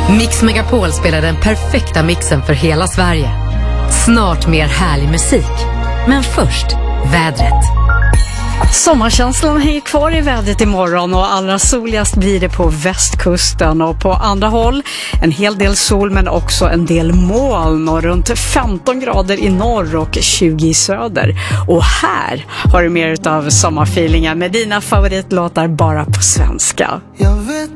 Mix Megapol spelar den perfekta mixen för hela Sverige. Snart mer härlig musik. Men först, vädret. Sommarkänslan hänger kvar i vädret imorgon och allra soligast blir det på västkusten och på andra håll. En hel del sol men också en del moln och runt 15 grader i norr och 20 i söder. Och här har du mer utav sommarfeelingen med dina favoritlåtar bara på svenska.